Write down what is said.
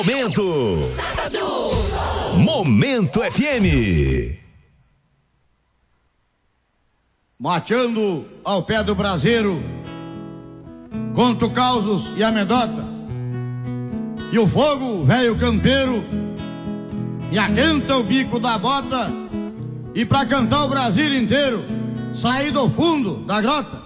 Momento. Sábado. Momento FM. Mateando ao pé do braseiro, conto causos e amedota, e o fogo, velho campeiro, e aquenta o bico da bota, e pra cantar o Brasil inteiro, saí do fundo da grota.